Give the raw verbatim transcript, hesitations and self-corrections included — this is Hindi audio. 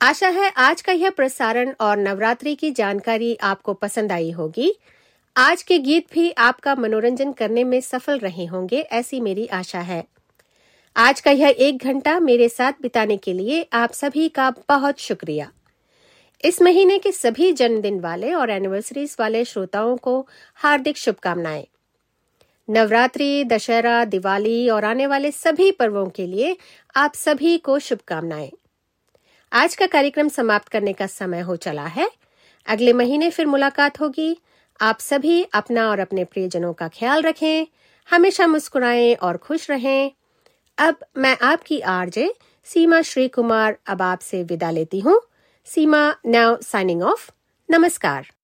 आशा है आज का यह प्रसारण और नवरात्रि की जानकारी आपको पसंद आई होगी। आज के गीत भी आपका मनोरंजन करने में सफल रहे होंगे, ऐसी मेरी आशा है। आज का यह एक घंटा मेरे साथ बिताने के लिए आप सभी का बहुत शुक्रिया। इस महीने के सभी जन्मदिन वाले और एनिवर्सरीज वाले श्रोताओं को हार्दिक शुभकामनाएं। नवरात्रि, दशहरा, दिवाली और आने वाले सभी पर्वों के लिए आप सभी को शुभकामनाएं। आज का कार्यक्रम समाप्त करने का समय हो चला है। अगले महीने फिर मुलाकात होगी। आप सभी अपना और अपने प्रियजनों का ख्याल रखें, हमेशा मुस्कुराएं और खुश रहें। अब मैं आपकी आरजे सीमा श्री कुमार अब आपसे विदा लेती हूँ। सीमा नाउ साइनिंग ऑफ। नमस्कार।